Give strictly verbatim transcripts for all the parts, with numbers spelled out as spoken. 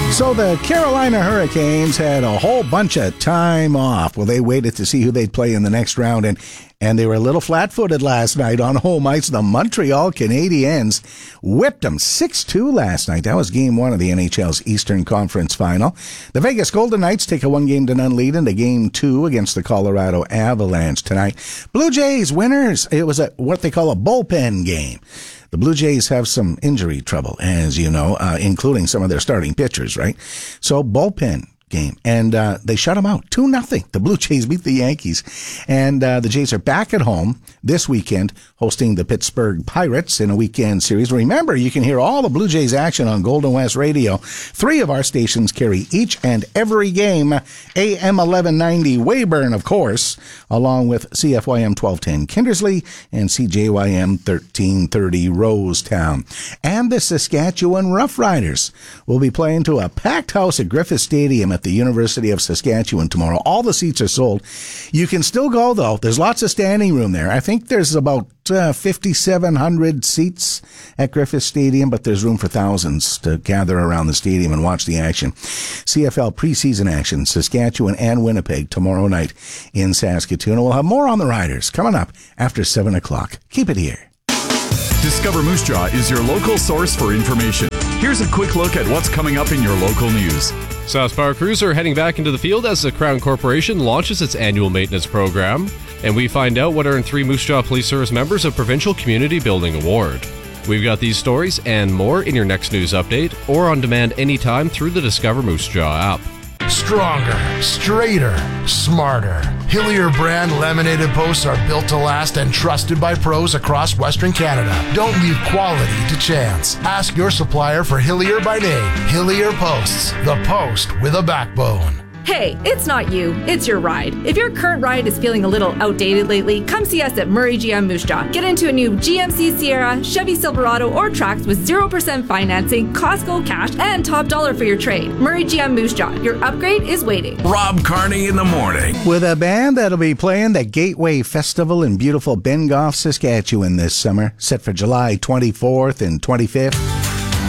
So the Carolina Hurricanes had a whole bunch of time off. Well, they waited to see who they'd play in the next round, and and they were a little flat-footed last night on home ice. The Montreal Canadiens whipped them six two last night. That was game one of the N H L's Eastern Conference Final. The Vegas Golden Knights take a one-game-to-none lead into game two against the Colorado Avalanche tonight. Blue Jays winners. It was a what they call a bullpen game. The Blue Jays have some injury trouble, as you know, uh, including some of their starting pitchers, right? So bullpen game, and uh, they shut them out two nothing. The Blue Jays beat the Yankees, and uh, the Jays are back at home this weekend hosting the Pittsburgh Pirates in a weekend series. Remember, you can hear all the Blue Jays action on Golden West Radio. Three of our stations carry each and every game. A M eleven ninety Weyburn, of course, along with C F Y M twelve ten Kindersley and C J Y M thirteen thirty Rosetown. And the Saskatchewan Roughriders will be playing to a packed house at Griffith Stadium at the University of Saskatchewan tomorrow. All the seats are sold. You can still go, though. There's lots of standing room there. I think there's about uh, fifty-seven hundred seats at Griffith Stadium, but there's room for thousands to gather around the stadium and watch the action. C F L preseason action, Saskatchewan and Winnipeg tomorrow night in Saskatoon. We'll have more on the Riders coming up after seven o'clock. Keep it here. Discover Moose Jaw is your local source for information. Here's a quick look at what's coming up in your local news. South Power crews are heading back into the field as the Crown Corporation launches its annual maintenance program. And we find out what earned three Moose Jaw Police Service members a Provincial Community Building Award. We've got these stories and more in your next news update or on demand anytime through the Discover Moose Jaw app. Stronger, straighter, smarter. Hillier brand laminated posts are built to last and trusted by pros across Western Canada. Don't leave quality to chance. Ask your supplier for Hillier by name. Hillier Posts, the post with a backbone. Hey, it's not you, it's your ride. If your current ride is feeling a little outdated lately, come see us at Murray G M Moose Jaw. Get into a new G M C Sierra, Chevy Silverado, or Trax with zero percent financing, Costco cash, and top dollar for your trade. Murray G M Moose Jaw, your upgrade is waiting. Rob Carney in the morning. With a band that'll be playing the Gateway Festival in beautiful Bengoff, Saskatchewan this summer, set for July twenty-fourth and twenty-fifth.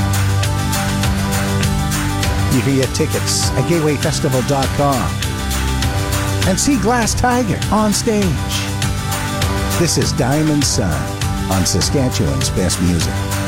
You can get tickets at gateway festival dot com and see Glass Tiger on stage. This is Diamond Sun on Saskatchewan's Best Music.